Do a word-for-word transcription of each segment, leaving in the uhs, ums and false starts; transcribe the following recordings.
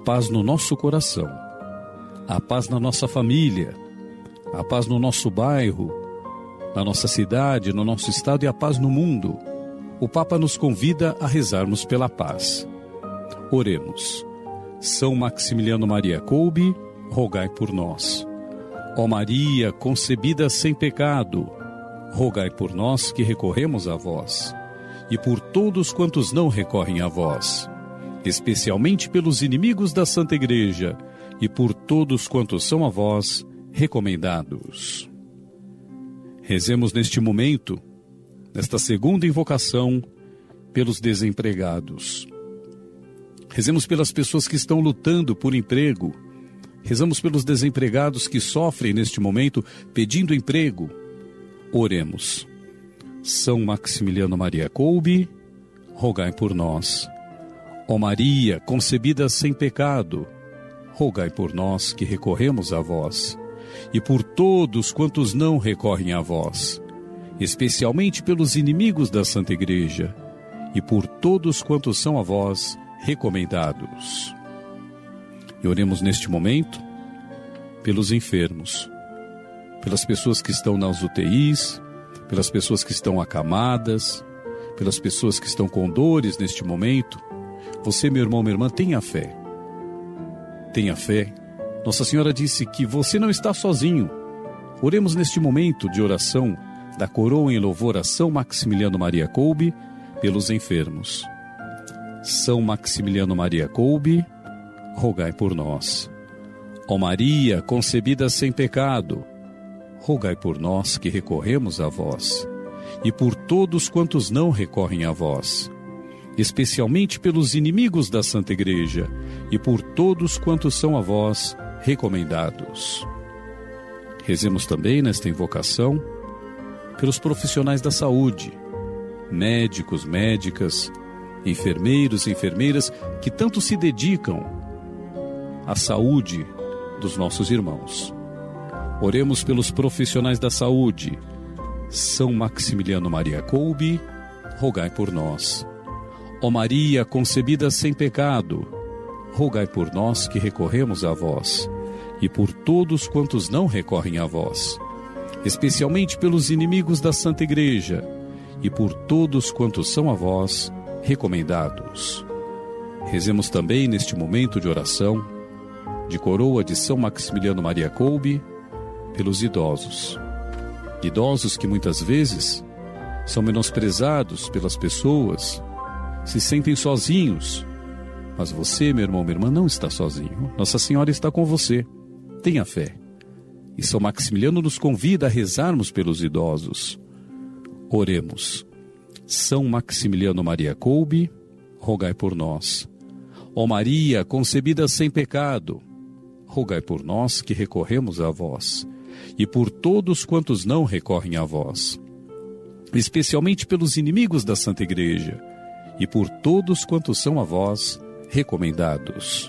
paz no nosso coração, a paz na nossa família, a paz no nosso bairro, na nossa cidade, no nosso estado e a paz no mundo. O Papa nos convida a rezarmos pela paz. Oremos. São Maximiliano Maria Kolbe, rogai por nós. Ó Maria, concebida sem pecado, rogai por nós que recorremos a vós, e por todos quantos não recorrem a vós, especialmente pelos inimigos da Santa Igreja, e por todos quantos são a vós recomendados. Rezemos neste momento, nesta segunda invocação, pelos desempregados. Rezemos pelas pessoas que estão lutando por emprego. Rezamos pelos desempregados que sofrem neste momento pedindo emprego. Oremos. São Maximiliano Maria Kolbe, rogai por nós. Ó Maria, concebida sem pecado, rogai por nós que recorremos a vós, e por todos quantos não recorrem a vós, especialmente pelos inimigos da Santa Igreja, e por todos quantos são a vós recomendados. E oremos neste momento pelos enfermos, pelas pessoas que estão nas U T Is, pelas pessoas que estão acamadas, pelas pessoas que estão com dores neste momento. Você, meu irmão, minha irmã, tenha fé. Tenha fé. Nossa Senhora disse que você não está sozinho. Oremos neste momento de oração da coroa em louvor a São Maximiliano Maria Kolbe pelos enfermos. São Maximiliano Maria Kolbe, rogai por nós. Ó Maria, concebida sem pecado, rogai por nós que recorremos a vós, e por todos quantos não recorrem a vós, especialmente pelos inimigos da Santa Igreja, e por todos quantos são a vós recomendados. Rezemos também nesta invocação pelos profissionais da saúde, médicos, médicas, enfermeiros e enfermeiras que tanto se dedicam à saúde dos nossos irmãos. Oremos pelos profissionais da saúde. São Maximiliano Maria Kolbe, rogai por nós. Ó Maria, concebida sem pecado, rogai por nós que recorremos a vós, e por todos quantos não recorrem a vós, especialmente pelos inimigos da Santa Igreja, e por todos quantos são a vós recomendados. Rezemos também neste momento de oração, de coroa de São Maximiliano Maria Kolbe, pelos idosos. Idosos que muitas vezes são menosprezados pelas pessoas, se sentem sozinhos. Mas você, meu irmão, minha irmã, não está sozinho. Nossa Senhora está com você. Tenha fé. E São Maximiliano nos convida a rezarmos pelos idosos. Oremos. São Maximiliano Maria Kolbe, rogai por nós. Ó Maria, concebida sem pecado, rogai por nós que recorremos a vós, e por todos quantos não recorrem a vós, especialmente pelos inimigos da Santa Igreja, e por todos quantos são a vós recomendados.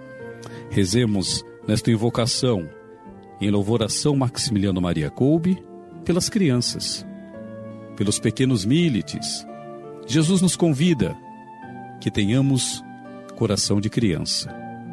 Rezemos nesta invocação, em louvor a São Maximiliano Maria Kolbe, pelas crianças, pelos pequenos milites. Jesus nos convida que tenhamos coração de criança.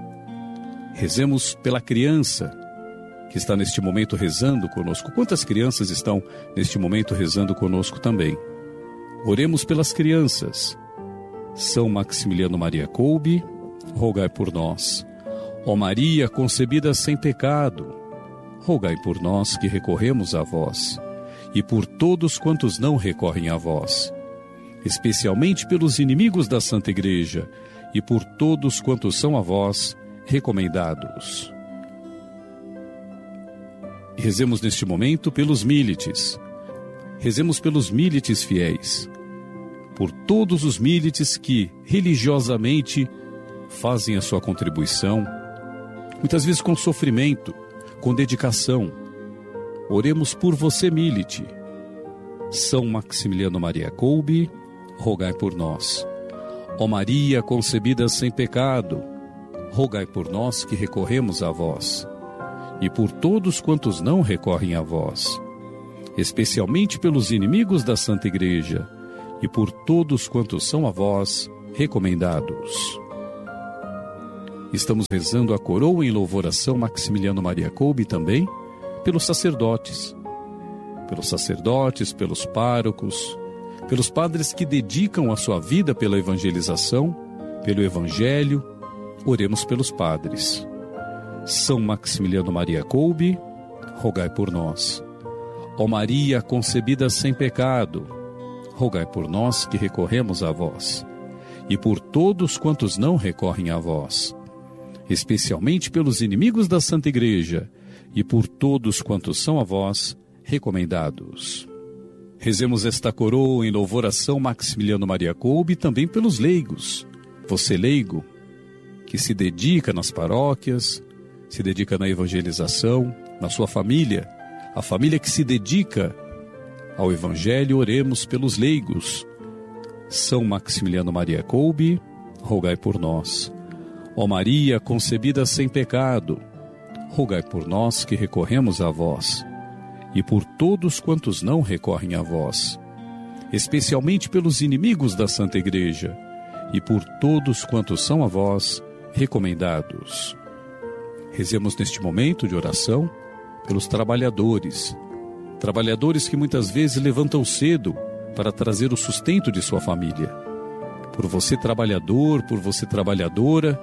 Rezemos pela criança que está neste momento rezando conosco. Quantas crianças estão neste momento rezando conosco também? Oremos pelas crianças. São Maximiliano Maria Kolbe, rogai por nós. Ó Maria, concebida sem pecado, rogai por nós que recorremos a vós, e por todos quantos não recorrem a vós, especialmente pelos inimigos da Santa Igreja, e por todos quantos são a vós recomendados. Rezemos neste momento pelos milites. Rezemos pelos milites fiéis, por todos os milites que religiosamente fazem a sua contribuição, muitas vezes com sofrimento, com dedicação. Oremos por você, milite. São Maximiliano Maria Kolbe, rogai por nós. Ó Maria, concebida sem pecado, rogai por nós que recorremos a vós, e por todos quantos não recorrem a vós, especialmente pelos inimigos da Santa Igreja, e por todos quantos são a vós recomendados. Estamos rezando a coroa em louvor a São Maximiliano Maria Kolbe também pelos sacerdotes, pelos sacerdotes, pelos párocos, pelos padres que dedicam a sua vida pela evangelização, pelo evangelho. Oremos pelos padres. São Maximiliano Maria Kolbe, rogai por nós. Ó Maria concebida sem pecado, rogai por nós que recorremos a vós, e por todos quantos não recorrem a vós, especialmente pelos inimigos da Santa Igreja, e por todos quantos são a vós recomendados. Rezemos esta coroa em louvor a São Maximiliano Maria Kolbe também pelos leigos. Você leigo, que se dedica nas paróquias, se dedica na evangelização, na sua família, a família que se dedica ao evangelho, oremos pelos leigos. São Maximiliano Maria Kolbe, rogai por nós. Ó Maria concebida sem pecado, rogai por nós que recorremos a vós, e por todos quantos não recorrem a vós, especialmente pelos inimigos da Santa Igreja, e por todos quantos são a vós recomendados. Rezemos neste momento de oração pelos trabalhadores, trabalhadores que muitas vezes levantam cedo para trazer o sustento de sua família. Por você trabalhador, por você trabalhadora,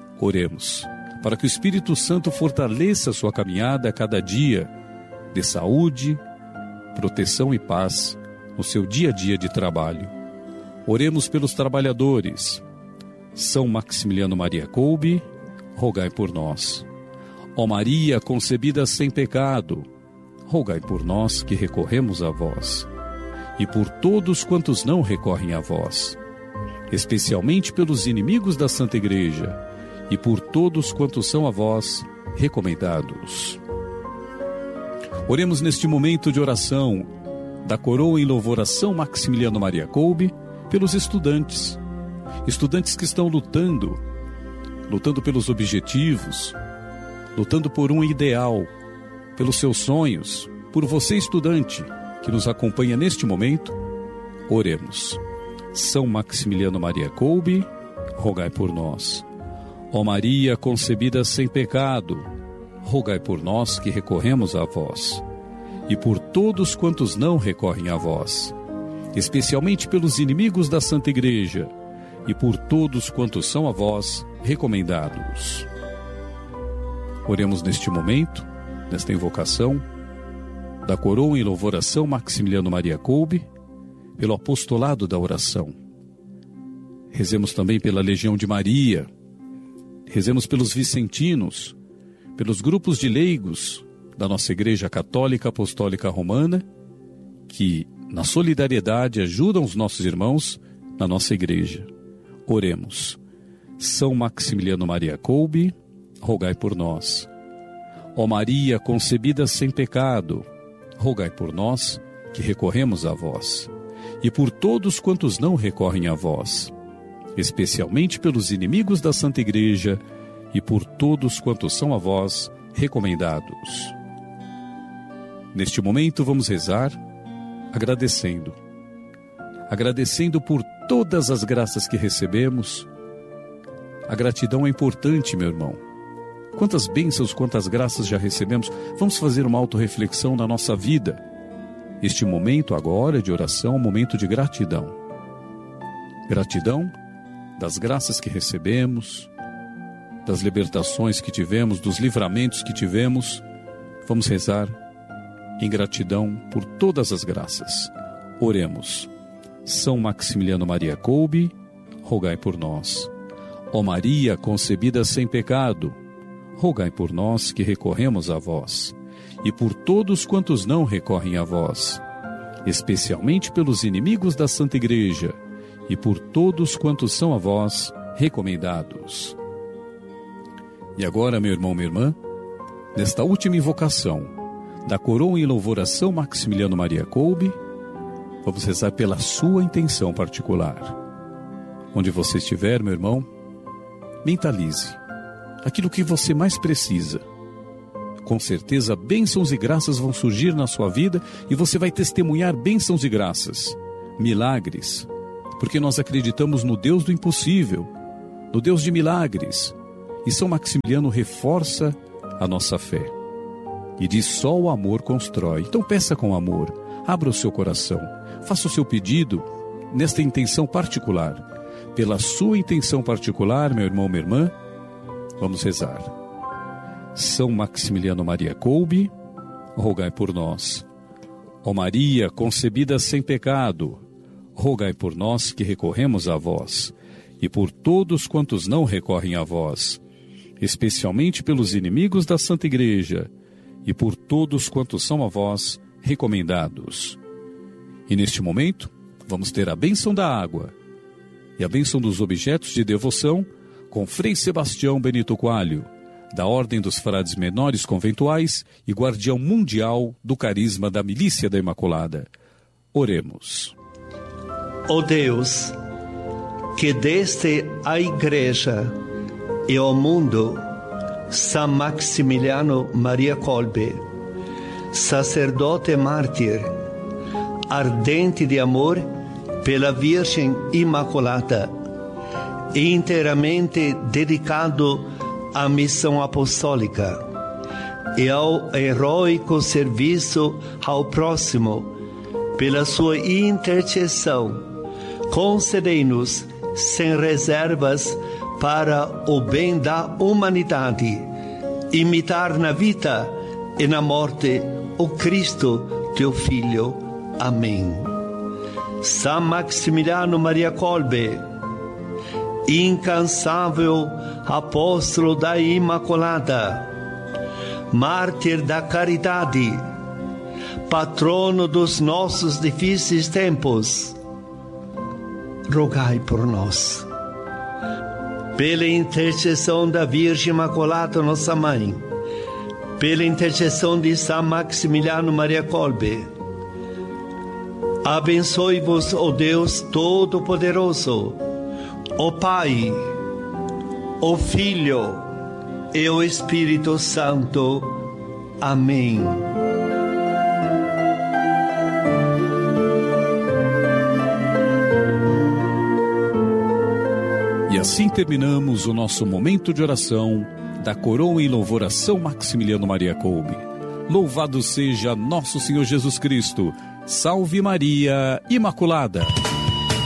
oremos para que o Espírito Santo fortaleça a sua caminhada a cada dia de saúde, proteção e paz no seu dia a dia de trabalho. Oremos pelos trabalhadores. São Maximiliano Maria Kolbe, rogai por nós. Ó Maria concebida sem pecado, rogai por nós que recorremos a vós, e por todos quantos não recorrem a vós, especialmente pelos inimigos da Santa Igreja, e por todos quantos são a vós recomendados. Oremos neste momento de oração da coroa em louvor a São Maximiliano Maria Kolbe pelos estudantes, estudantes que estão lutando, lutando pelos objetivos, lutando por um ideal, pelos seus sonhos, por você estudante que nos acompanha neste momento. Oremos. São Maximiliano Maria Kolbe, rogai por nós. Ó Maria concebida sem pecado, rogai por nós que recorremos a vós, e por todos quantos não recorrem a vós, especialmente pelos inimigos da Santa Igreja, e por todos quantos são a vós recomendados. Oremos neste momento, nesta invocação, da coroa em louvor a São Maximiliano Maria Kolbe, pelo apostolado da oração. Rezemos também pela Legião de Maria, rezemos pelos vicentinos, pelos grupos de leigos da nossa Igreja Católica Apostólica Romana, que, na solidariedade, ajudam os nossos irmãos na nossa Igreja. Oremos. São Maximiliano Maria Kolbe, rogai por nós. Ó Maria concebida sem pecado, rogai por nós que recorremos a vós, e por todos quantos não recorrem a vós, especialmente pelos inimigos da Santa Igreja, e por todos quantos são a vós recomendados. Neste momento vamos rezar agradecendo, agradecendo por todas as graças que recebemos. A gratidão é importante, meu irmão. Quantas bênçãos, quantas graças já recebemos. Vamos fazer uma autorreflexão na nossa vida. Este momento agora de oração é um momento de gratidão. Gratidão das graças que recebemos, das libertações que tivemos, dos livramentos que tivemos. Vamos rezar em gratidão por todas as graças. Oremos. São Maximiliano Maria Kolbe, rogai por nós. Ó Maria concebida sem pecado, rogai por nós que recorremos a vós, e por todos quantos não recorrem a vós, especialmente pelos inimigos da Santa Igreja, e por todos quantos são a vós recomendados. E agora, meu irmão, minha irmã, nesta última invocação da coroa em louvor a São Maximiliano Maria Kolbe, vamos rezar pela sua intenção particular. Onde você estiver, meu irmão, mentalize aquilo que você mais precisa. Com certeza, bênçãos e graças vão surgir na sua vida e você vai testemunhar bênçãos e graças, milagres, porque nós acreditamos no Deus do impossível, no Deus de milagres. E São Maximiliano reforça a nossa fé. E diz: só o amor constrói. Então peça com amor, abra o seu coração, faça o seu pedido nesta intenção particular. Pela sua intenção particular, meu irmão, minha irmã, vamos rezar. São Maximiliano Maria Kolbe, rogai por nós. Ó Maria, concebida sem pecado, rogai por nós que recorremos a vós, e por todos quantos não recorrem a vós, especialmente pelos inimigos da Santa Igreja, e por todos quantos são a vós recomendados. E neste momento, vamos ter a bênção da água e a bênção dos objetos de devoção com Frei Sebastião Benito Coalho, da Ordem dos Frades Menores Conventuais e guardião mundial do carisma da Milícia da Imaculada. Oremos. Ó Deus, que deste à Igreja e ao mundo São Maximiliano Maria Kolbe, sacerdote mártir, ardente de amor pela Virgem Imaculada e inteiramente dedicado à missão apostólica e ao heróico serviço ao próximo, pela sua intercessão, concedei-nos sem reservas para o bem da humanidade, imitar na vida e na morte o Cristo, teu Filho. Amém. São Maximiliano Maria Kolbe, incansável apóstolo da Imaculada, mártir da caridade, patrono dos nossos difíceis tempos, rogai por nós. Pela intercessão da Virgem Imaculada, nossa Mãe, pela intercessão de São Maximiliano Maria Kolbe, abençoe-vos, ó Deus Todo-Poderoso, o Pai, o Filho e o Espírito Santo. Amém. E assim terminamos o nosso momento de oração da coroa em louvor a São Maximiliano Maria Kolbe. Louvado seja nosso Senhor Jesus Cristo. Salve Maria Imaculada.